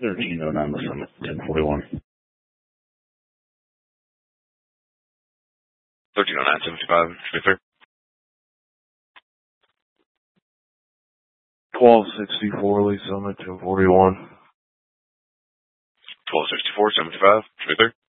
1309 the Summit, 1041. 1309, 75, Smith, sir. 1264 Lee Summit, 1041. 1264, 75, Smith, sir.